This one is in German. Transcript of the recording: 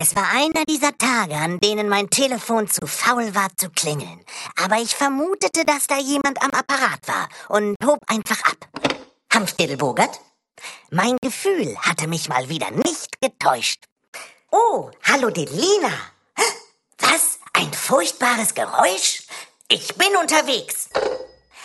Es war einer dieser Tage, an denen mein Telefon zu faul war zu klingeln. Aber ich vermutete, dass da jemand am Apparat war und hob einfach ab. Hanfstädel-Bogert? Mein Gefühl hatte mich mal wieder nicht getäuscht. Oh, hallo Delina. Was? Ein furchtbares Geräusch? Ich bin unterwegs.